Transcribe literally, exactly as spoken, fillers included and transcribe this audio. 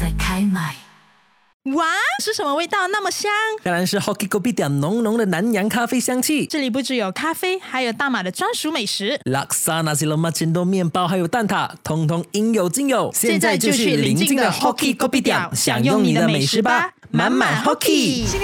在开卖。 哇，是什么味道那么香？ 当然是 Hoki Kopi Tiam 浓浓的南洋咖啡香气。 这里不只有咖啡，还有大马的专属美食， 拉萨、nasi lemak、煎豆面包还有蛋挞，通通应有尽有。 现在就去邻近的 Hoki Kopi Tiam 享用你的美食吧，满满 Hoki。